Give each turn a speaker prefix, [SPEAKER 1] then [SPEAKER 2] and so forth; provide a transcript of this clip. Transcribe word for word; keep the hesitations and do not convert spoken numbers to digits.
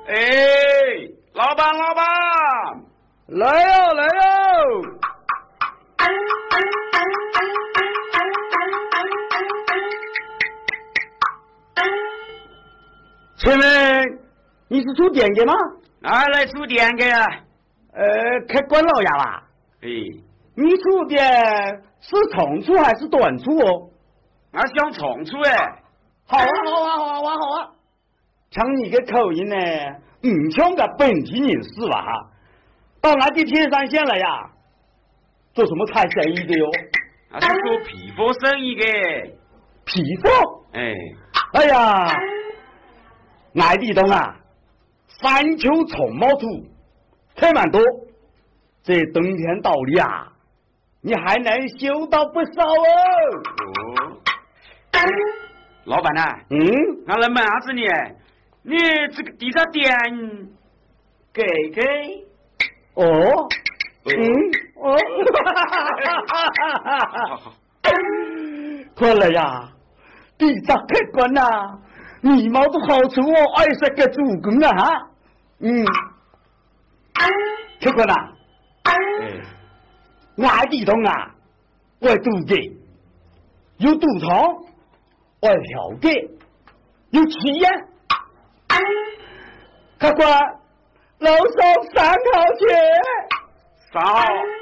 [SPEAKER 1] 哎，老板，老板，
[SPEAKER 2] 来哟，来哟！请问你是出店的吗？
[SPEAKER 1] 啊，来出店的呀。
[SPEAKER 2] 呃，开关老爷吧。
[SPEAKER 1] 哎，
[SPEAKER 2] 你出的是长处还是短处哦？
[SPEAKER 1] 俺想长处哎。
[SPEAKER 2] 好啊，好啊，好啊，好啊！像你个口音呢，唔像个本地人士吧？哈，到俺的天山县来呀，做什么菜生意的哟？
[SPEAKER 1] 俺是做批发生意的。
[SPEAKER 2] 批发？
[SPEAKER 1] 哎，
[SPEAKER 2] 哎呀，俺地东啊，山丘虫毛土，太蛮多。这冬天到了啊，你还能修到不少哦。
[SPEAKER 1] 哦。老板呐、啊，
[SPEAKER 2] 嗯，
[SPEAKER 1] 俺来问啥子呢？你这个地上店给给？
[SPEAKER 2] 哦，嗯，哦，
[SPEAKER 1] 好好，
[SPEAKER 2] 看来呀，地上客官呐，你毛的好处哦，二十个主公啊哈，嗯，客官呐，
[SPEAKER 1] 哎，
[SPEAKER 2] 俺地东啊，我赌的，有赌场。我条件有企业，客官，楼上三号钱，
[SPEAKER 1] 三号。